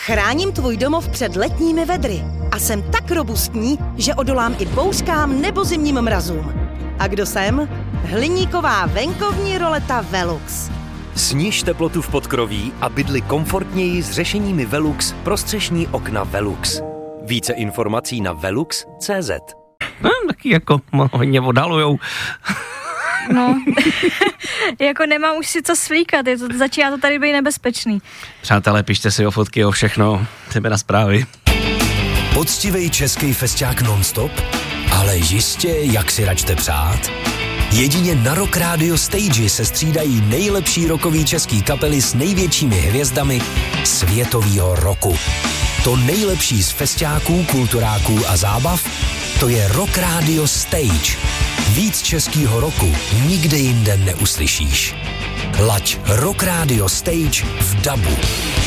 Chráním tvůj domov před letními vedry a jsem tak robustní, že odolám i bouřkám nebo zimním mrazům. A kdo jsem? Hliníková venkovní roleta Velux. Sniž teplotu v podkroví a bydli komfortněji s řešeními Velux pro střešní okna Velux. Více informací na velux.cz. Taky jako hodně odhalujou. No, jako nemám už si co svlíkat, začíná to tady být nebezpečný. Přátelé, pište si o fotky, o všechno, sebe na zprávy. Poctivej český festiák non-stop, ale jistě, jak si račte přát. Jedině na Rock Radio Stage se střídají nejlepší rockový český kapely s největšími hvězdami světovýho roku. To nejlepší z festiáků, kulturáků a zábav, to je Rock Radio Stage. Víc českýho roku nikde jinde neuslyšíš. Laď Rock Radio Stage v dabu.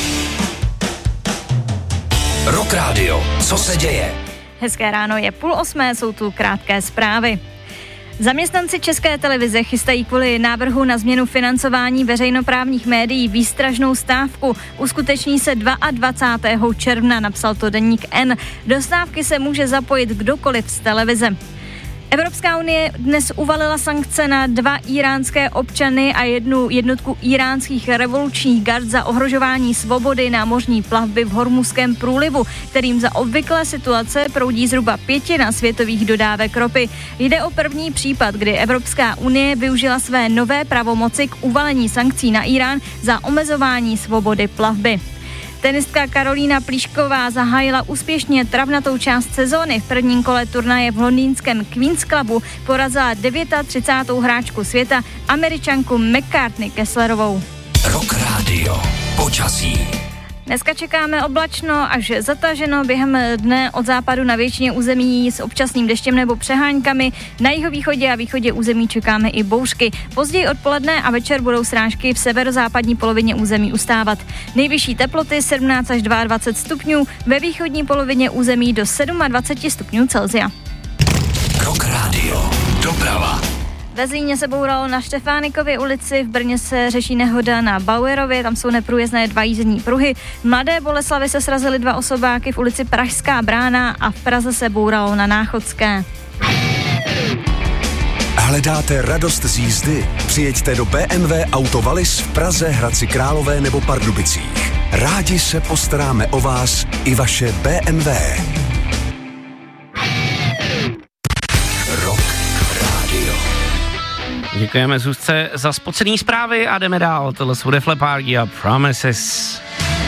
Rock Radio, co se děje? Hezké ráno, je 7:30, jsou tu krátké zprávy. Zaměstnanci České televize chystají kvůli návrhu na změnu financování veřejnoprávních médií výstražnou stávku. Uskuteční se 22. června, napsal to deník N. Do stávky se může zapojit kdokoliv z televize. Evropská unie dnes uvalila sankce na 2 íránské občany a jednu jednotku íránských revolučních gard za ohrožování svobody námořní plavby v Hormuzském průlivu, kterým za obvyklé situace proudí zhruba 1/5 světových dodávek ropy. Jde o první případ, kdy Evropská unie využila své nové pravomoci k uvalení sankcí na Írán za omezování svobody plavby. Tenistka Karolína Plíšková zahájila úspěšně travnatou část sezóny. V prvním kole turnaje v londýnském Queen's Clubu porazila 39. hráčku světa, Američanku McCartney Kesslerovou. Rock Radio. Počasí. Dneska čekáme oblačno až zataženo, během dne od západu na většině území s občasným deštěm nebo přeháňkami. Na jihovýchodě a východě území čekáme i bouřky. Později odpoledne a večer budou srážky v severozápadní polovině území ustávat. Nejvyšší teploty 17 až 22 stupňů, ve východní polovině území do 27 stupňů Celsia. Rock Radio. Doprava. Ve Zlíně se bouralo na Štefánikově ulici, v Brně se řeší nehoda na Bauerově, tam jsou neprůjezdné 2 jízdní pruhy. V Mladé Boleslavi se srazily 2 osobáky v ulici Pražská brána a v Praze se bouralo na Náchodské. Hledáte radost z jízdy? Přijeďte do BMW Auto Wallis v Praze, Hradci Králové nebo Pardubicích. Rádi se postaráme o vás i vaše BMW. Děkujeme Zuzce za spocený zprávy a jdeme dál. Tohle jsou Def Leppard a Promises.